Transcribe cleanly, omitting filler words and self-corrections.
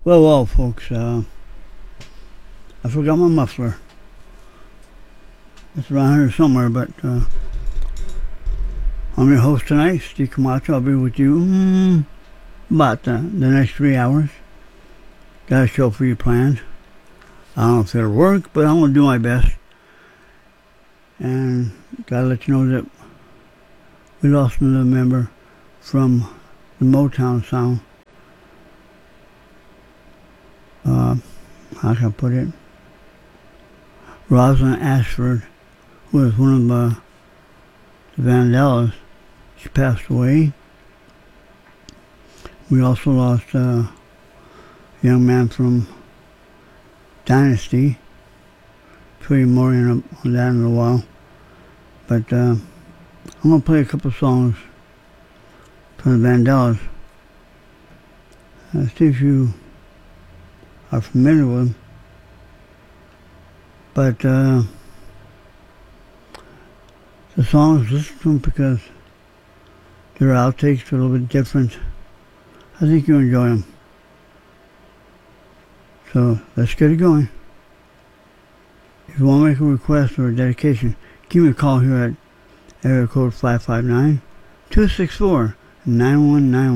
Well, folks, I forgot my muffler. It's around here somewhere, but I'm your host tonight, Steve Camacho. I'll be with you about the next 3 hours. Got a show for you planned. I don't know if it'll work, but I'm going to do my best. And gotta let you know that we lost another member from the Motown sound. How can I put it? Rosalind Ashford, who was one of the Vandellas, she passed away. We also lost a young man from Dynasty. Tell you more on that in a while. But I'm going to play a couple songs from the Vandellas. See if you are familiar with them. But the songs, listen to them because their outtakes are a little bit different. I think you'll enjoy them. So let's get it going. If you want to make a request or a dedication, give me a call here at area code 559-264-9191.